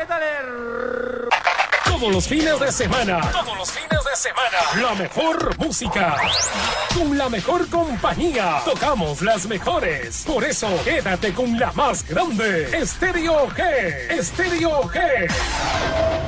métale. Todos los fines de semana. La mejor música. Con la mejor compañía. Tocamos las mejores. Por eso, quédate con la más grande. Estéreo G.